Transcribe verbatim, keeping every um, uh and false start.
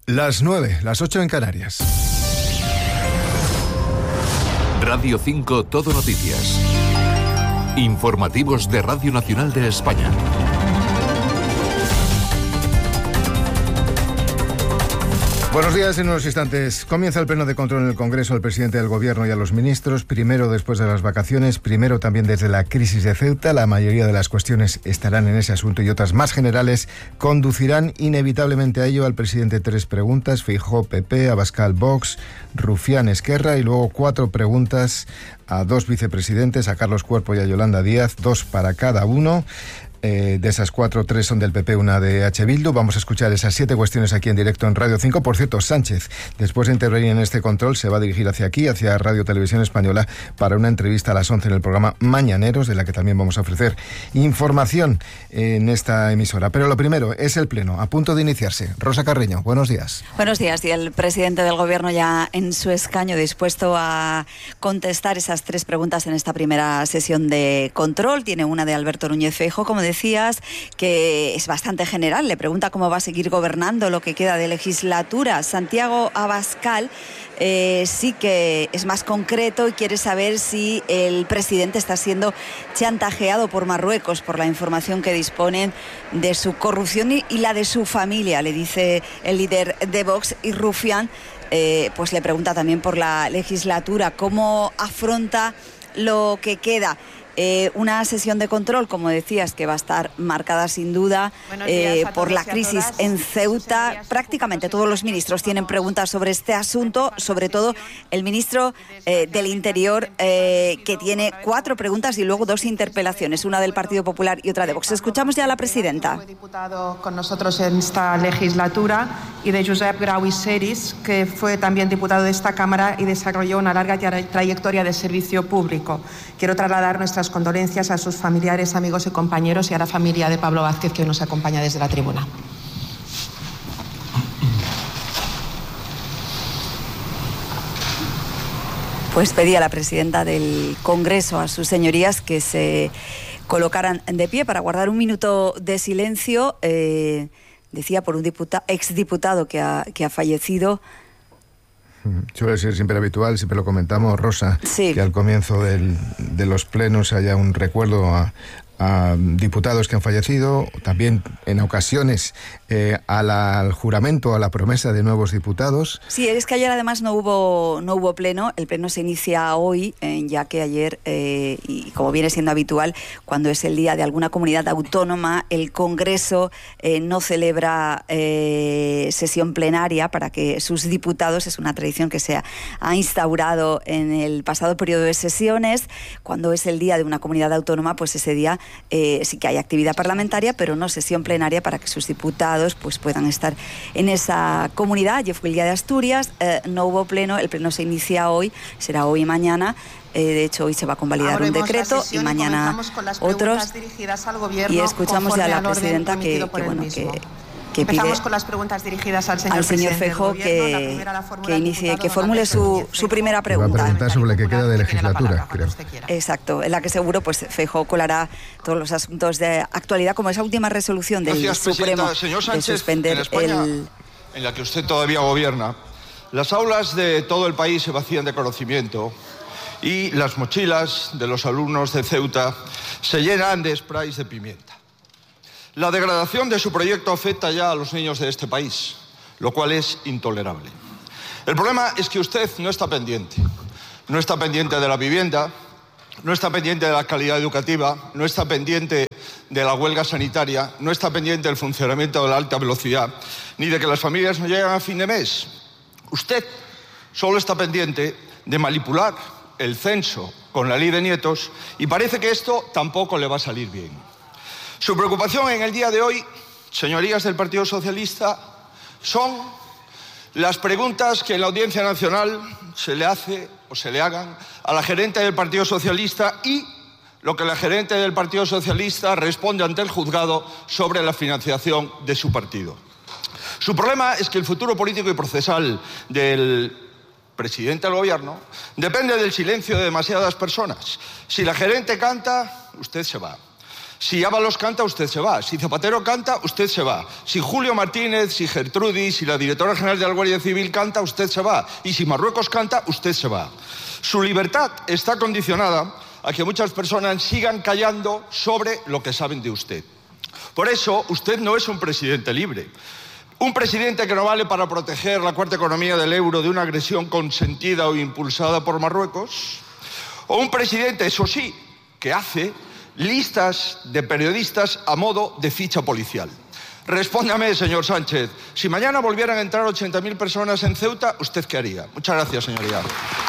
Las nueve, las ocho en Canarias. Radio cinco Todo Noticias. Informativos de Radio Nacional de España. Buenos días. En unos instantes comienza el pleno de control en el Congreso al presidente del Gobierno y a los ministros. Primero después de las vacaciones, primero también desde la crisis de Ceuta. La mayoría de las cuestiones estarán en ese asunto y otras más generales conducirán inevitablemente a ello. Al presidente tres preguntas: Feijóo P P, Abascal Vox, Rufián Esquerra, y luego cuatro preguntas a dos vicepresidentes, a Carlos Cuerpo y a Yolanda Díaz, dos para cada uno. Eh, de esas cuatro, tres son del P P, una de H. Bildu. Vamos a escuchar esas siete cuestiones aquí en directo en Radio cinco. Por cierto, Sánchez, después de intervenir en este control, se va a dirigir hacia aquí, hacia Radio Televisión Española, para una entrevista a las once en el programa Mañaneros, de la que también vamos a ofrecer información en esta emisora. Pero lo primero es el pleno, a punto de iniciarse. Rosa Carreño, buenos días. Buenos días. Y el presidente del Gobierno ya en su escaño, dispuesto a contestar esas tres preguntas en esta primera sesión de control. Tiene una de Alberto Núñez Feijóo, como decías, que es bastante general. Le pregunta cómo va a seguir gobernando lo que queda de legislatura. Santiago Abascal eh, sí que es más concreto y quiere saber si el presidente está siendo chantajeado por Marruecos por la información que disponen de su corrupción y, y la de su familia, le dice el líder de Vox. Y Rufián eh, pues le pregunta también por la legislatura, cómo afronta lo que queda. Eh, una sesión de control, como decías, que va a estar marcada sin duda eh, por la crisis en Ceuta. Prácticamente todos los ministros tienen preguntas sobre este asunto, sobre todo el ministro eh, del Interior, eh, que tiene cuatro preguntas y luego dos interpelaciones, una del Partido Popular y otra de Vox. Escuchamos ya a la presidenta. Fue diputado con nosotros en esta legislatura, y de Josep Grau i Seris, que fue también diputado de esta Cámara y desarrolló una larga trayectoria de servicio público. Quiero trasladar nuestras condolencias a sus familiares, amigos y compañeros, y a la familia de Pablo Vázquez, que hoy nos acompaña desde la tribuna. Pues pedía la presidenta del Congreso a sus señorías que se colocaran de pie para guardar un minuto de silencio, eh, decía, por un diputa, exdiputado que ha, que ha fallecido. Suele ser siempre habitual, siempre lo comentamos, Rosa, sí, que al comienzo del, de los plenos haya un recuerdo a, a diputados que han fallecido, también en ocasiones eh, a la, al juramento, a la promesa de nuevos diputados. Sí, es que ayer además no hubo no hubo pleno. El pleno se inicia hoy, eh, ya que ayer, eh, y como viene siendo habitual, cuando es el día de alguna comunidad autónoma, el Congreso eh, no celebra eh, sesión plenaria para que sus diputados, es una tradición que se ha, ha instaurado en el pasado periodo de sesiones, cuando es el día de una comunidad autónoma, pues ese día eh, sí que hay actividad parlamentaria, pero no sesión plenaria para que sus diputados pues puedan estar en esa comunidad. Ayer fue el día de Asturias, eh, no hubo pleno, el pleno se inicia hoy, será hoy y mañana. Eh, de hecho, hoy se va a convalidar Abrimos un decreto y mañana otros. Y escuchamos ya a la presidenta que, que bueno que que Empezamos pide con las preguntas dirigidas al señor, al señor Feijóo que, que inicie, que formule su, su primera pregunta. Va a preguntar sobre lo que queda de legislatura, creo. Exacto, en la que seguro pues Feijóo colará todos los asuntos de actualidad, como esa última resolución del Gracias, Supremo señor Sánchez, de suspender en España, el... en la que usted todavía gobierna, las aulas de todo el país se vacían de conocimiento y las mochilas de los alumnos de Ceuta se llenan de sprays de pimienta. La degradación de su proyecto afecta ya a los niños de este país, lo cual es intolerable. El problema es que usted no está pendiente. No está pendiente de la vivienda, no está pendiente de la calidad educativa, no está pendiente de la huelga sanitaria, no está pendiente del funcionamiento de la alta velocidad, ni de que las familias no lleguen a fin de mes. Usted solo está pendiente de manipular el censo con la ley de nietos, y parece que esto tampoco le va a salir bien. Su preocupación en el día de hoy, señorías del Partido Socialista, son las preguntas que en la Audiencia Nacional se le hace o se le hagan a la gerente del Partido Socialista y lo que la gerente del Partido Socialista responde ante el juzgado sobre la financiación de su partido. Su problema es que el futuro político y procesal del presidente del Gobierno depende del silencio de demasiadas personas. Si la gerente canta, usted se va. Si Ábalos canta, usted se va. Si Zapatero canta, usted se va. Si Julio Martínez, si Gertrudis, si la directora general de la Guardia Civil canta, usted se va. Y si Marruecos canta, usted se va. Su libertad está condicionada a que muchas personas sigan callando sobre lo que saben de usted. Por eso, usted no es un presidente libre. Un presidente que no vale para proteger la cuarta economía del euro de una agresión consentida o impulsada por Marruecos. O un presidente, eso sí, que hace listas de periodistas a modo de ficha policial. Respóndame, señor Sánchez, si mañana volvieran a entrar ochenta mil personas en Ceuta, ¿usted qué haría? Muchas gracias, señoría.